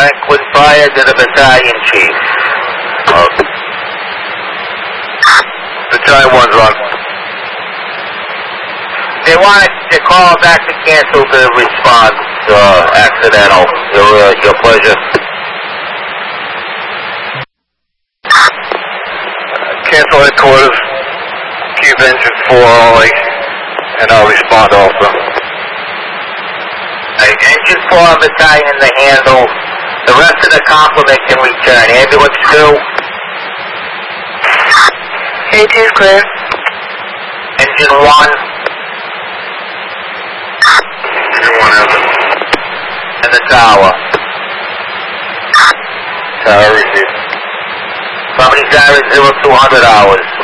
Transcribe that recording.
Franklin Fire to the battalion chief. Battalion 1's on. They wanted to call back to cancel the response, accidental. Your pleasure. Cancel headquarters. Cube engine 4 only. And I'll respond also. Engine 4 battalion to handle. The rest of the complement can return. Ambulance 2. A2's clear. Engine 1. Engine 1 has it. And the tower. Tower received. Company tower is 0200 hours.